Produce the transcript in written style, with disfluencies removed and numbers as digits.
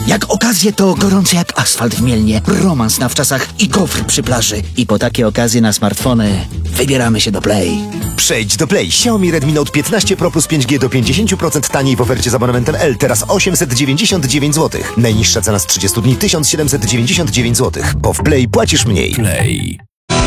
Jak okazje to gorące jak asfalt w Mielnie, romans na wczasach i gofry przy plaży. I po takie okazje na smartfony wybieramy się do Play. Przejdź do Play. Xiaomi Redmi Note 15 Pro plus 5G do 50% taniej w ofercie z abonamentem L. Teraz 899 zł. Najniższa cena z 30 dni 1799 zł. Bo w Play płacisz mniej. Play.